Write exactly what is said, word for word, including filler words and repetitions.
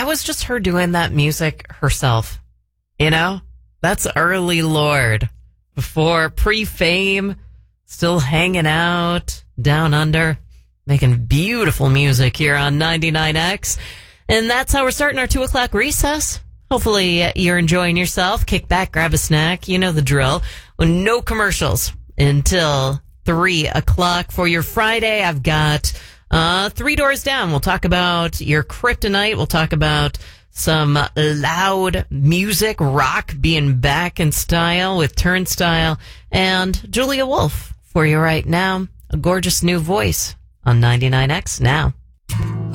that was just her doing that music herself. You know, that's early Lorde before pre-fame, still hanging out down under, making beautiful music here on ninety-nine X. And that's how we're starting our two o'clock recess. Hopefully you're enjoying yourself. Kick back, grab a snack. You know the drill. Well, no commercials until three o'clock for your Friday. I've got uh, Three Doors Down. We'll talk about your kryptonite. We'll talk about some loud music, rock being back in style with Turnstile, and Julia Wolf for you right now. A gorgeous new voice on ninety-nine X now.